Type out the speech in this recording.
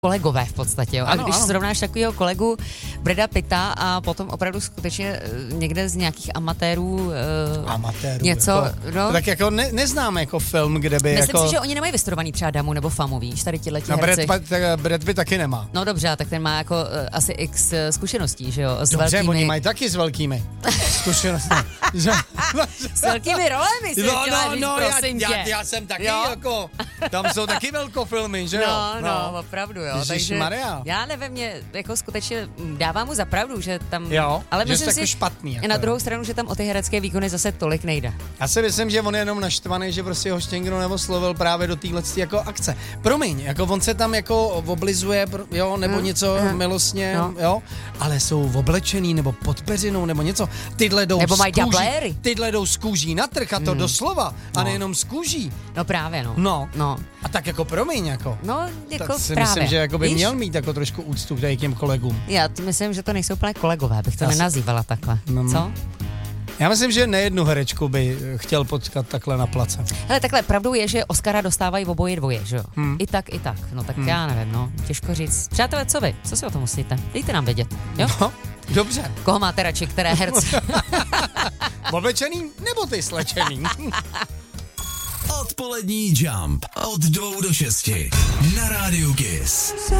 kolegové v podstatě, jo. A Ano, když ano. srovnáš takového kolegu Brada Pitta a potom opravdu skutečně někde z nějakých amatérů něco, jako, no. Tak jako neznám jako film, kde by Myslím jako... si, že oni nemají vystudovaný třeba Damu nebo Famu, víš, tady tihleti No herci. Brad Pitt taky nemá. No dobře, tak ten má jako asi x zkušeností, že jo, s Dobře, velkými... oni mají taky s velkými zkušenostmi. S velkými rolemi si chtěla říct, prosím tě. Já jsem taky Jo. jako, tam jsou taky velkofilmy, že jo? No, opravdu, jo. Takže Maria. já nevím, mě jako skutečně dávám mu za pravdu, že tam... Jo, ale že myslím jsi si, jako špatný. Jako na druhou stranu, že tam o ty herecké výkony zase tolik nejde. Já si myslím, že on je jenom naštvaný, že prostě ho ještě někdo neoslovil právě do téhle jako akce. Promiň, jako on se tam jako oblizuje, jo, nebo něco milostně, jo, ale jsou oblečený nebo pod peřinou nebo něco. Tyhle jdou nebo mají z kůží, dabléry. tyhle jdou z kůží na trh a to doslova, a nejenom z kůží. No právě, no. No. A tak jako promiň, jako. No, jako tak si právě. myslím, že jako by Víš? měl mít jako trošku úctu k těm kolegům. Já myslím, že to nejsou plné kolegové, bych to nenazývala takhle. Co? Já myslím, že nejednu herečku by chtěl potkat takhle na place. Hele, takhle pravdou je, že Oscara dostávají oboje dvoje, že jo? I tak. No tak já nevím, no. Těžko říct. Přátelé, co vy? Co si o tom myslíte? Dejte nám vědět, jo? No, dobře. Koho máte radši, které herce? Oblečený nebo ty slečený? Odpolední Jump od 2 do 6 na rádiu Kiss.